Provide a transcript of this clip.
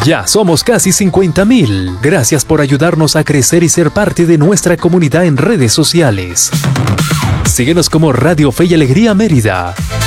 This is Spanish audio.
Ya somos casi 50,000. Gracias por ayudarnos a crecer y ser parte de nuestra comunidad en redes sociales. Síguenos como Radio Fe y Alegría Mérida.